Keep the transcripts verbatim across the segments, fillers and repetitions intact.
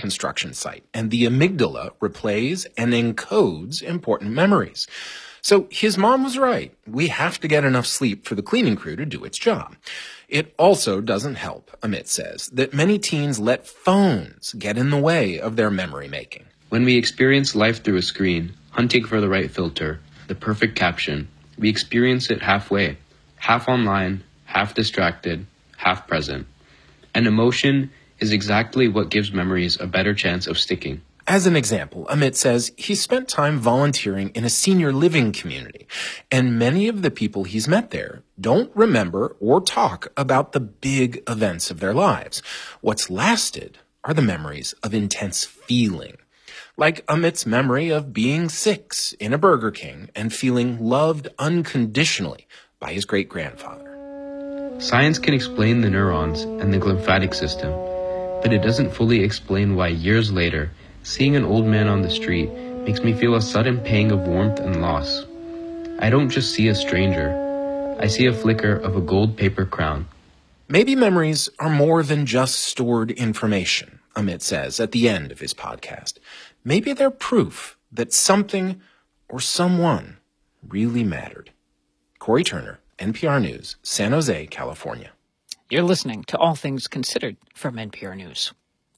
construction site, and the amygdala replays and encodes important memories. So his mom was right. We have to get enough sleep for the cleaning crew to do its job. It also doesn't help, Amit says, that many teens let phones get in the way of their memory making. When we experience life through a screen, hunting for the right filter, the perfect caption, we experience it halfway, half online, half distracted, half present. And emotion is exactly what gives memories a better chance of sticking. As an example, Amit says he spent time volunteering in a senior living community, and many of the people he's met there don't remember or talk about the big events of their lives. What's lasted are the memories of intense feeling, like Amit's memory of being six in a Burger King and feeling loved unconditionally by his great-grandfather. Science can explain the neurons and the glymphatic system, but it doesn't fully explain why years later, seeing an old man on the street makes me feel a sudden pang of warmth and loss. I don't just see a stranger. I see a flicker of a gold paper crown. Maybe memories are more than just stored information, Amit says at the end of his podcast. Maybe they're proof that something or someone really mattered. Corey Turner, N P R News, San Jose, California. You're listening to All Things Considered from N P R News.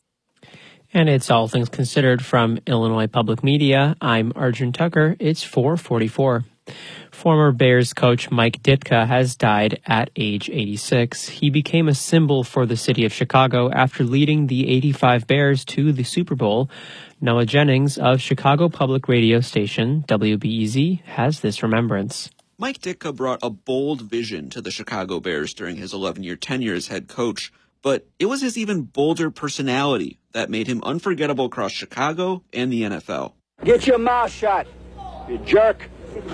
And it's All Things Considered from Illinois Public Media. I'm Arjun Tucker. It's four forty-four. Former Bears coach Mike Ditka has died at age eighty-six. He became a symbol for the city of Chicago after leading the eighty-five Bears to the Super Bowl. Noah Jennings of Chicago Public Radio station W B E Z has this remembrance. Mike Ditka brought a bold vision to the Chicago Bears during his eleven-year tenure as head coach, but it was his even bolder personality that made him unforgettable across Chicago and the N F L. Get your mouth shut, you jerk.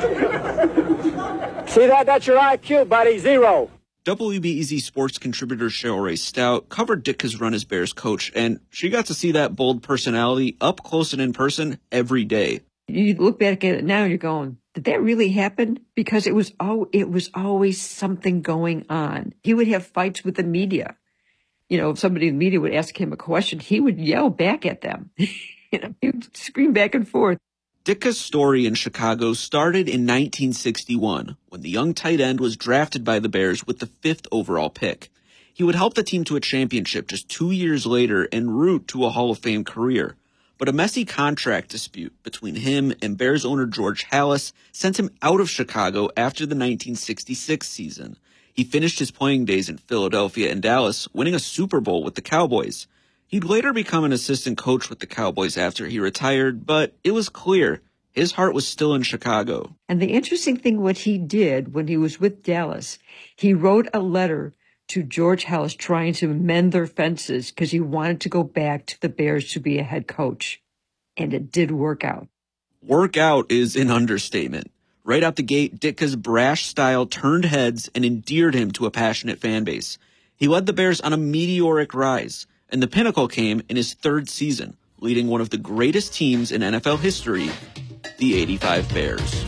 See that? That's your I Q, buddy. Zero. W B E Z sports contributor Cheryl Ray Stout covered Ditka's run as Bears coach, and she got to see that bold personality up close and in person every day. You look back at it now and you're going, did that really happen? Because it was oh, it was always something going on. He would have fights with the media. You know, if somebody in the media would ask him a question, he would yell back at them. You know, he would scream back and forth. Ditka's story in Chicago started in nineteen sixty-one, when the young tight end was drafted by the Bears with the fifth overall pick. He would help the team to a championship just two years later en route to a Hall of Fame career. But a messy contract dispute between him and Bears owner George Halas sent him out of Chicago after the nineteen sixty-six season. He finished his playing days in Philadelphia and Dallas, winning a Super Bowl with the Cowboys. He'd later become an assistant coach with the Cowboys after he retired, but it was clear his heart was still in Chicago. And the interesting thing, what he did when he was with Dallas, he wrote a letter to George Halas trying to mend their fences because he wanted to go back to the Bears to be a head coach. And it did work out. Work out is an understatement. Right out the gate, Ditka's brash style turned heads and endeared him to a passionate fan base. He led the Bears on a meteoric rise, and the pinnacle came in his third season, leading one of the greatest teams in N F L history, the eighty-five Bears.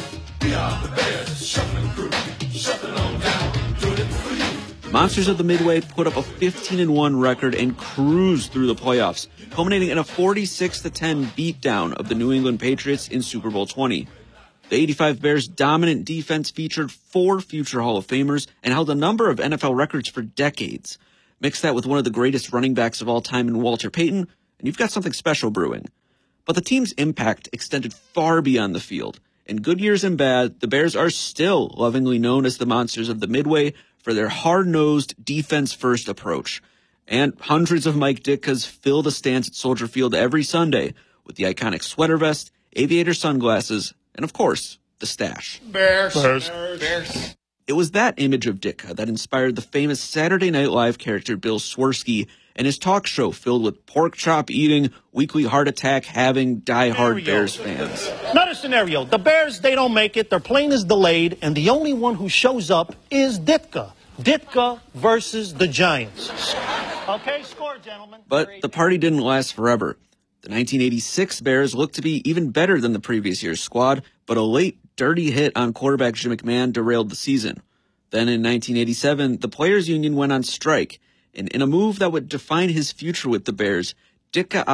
We are the Bears, shuffling crew, shuffling on down, doing it for you. Monsters of the Midway put up a fifteen and one record and cruised through the playoffs, culminating in a forty-six to ten beatdown of the New England Patriots in Super Bowl twenty. The eighty-five Bears' dominant defense featured four future Hall of Famers and held a number of N F L records for decades. Mix that with one of the greatest running backs of all time in Walter Payton, and you've got something special brewing. But the team's impact extended far beyond the field. In good years and bad, the Bears are still lovingly known as the Monsters of the Midway for their hard-nosed, defense-first approach. And hundreds of Mike Ditkas fill the stands at Soldier Field every Sunday with the iconic sweater vest, aviator sunglasses, and, of course, the stash. Bears. Bears. Bears. It was that image of Ditka that inspired the famous Saturday Night Live character Bill Swirsky and his talk show filled with pork chop eating, weekly heart attack having, diehard Bears fans. Another scenario. The Bears, they don't make it. Their plane is delayed, and the only one who shows up is Ditka. Ditka versus the Giants. Okay, score, gentlemen. But the party didn't last forever. The nineteen eighty-six Bears looked to be even better than the previous year's squad, but a late, dirty hit on quarterback Jim McMahon derailed the season. Then in nineteen eighty-seven, the Players Union went on strike, and in a move that would define his future with the Bears, Ditka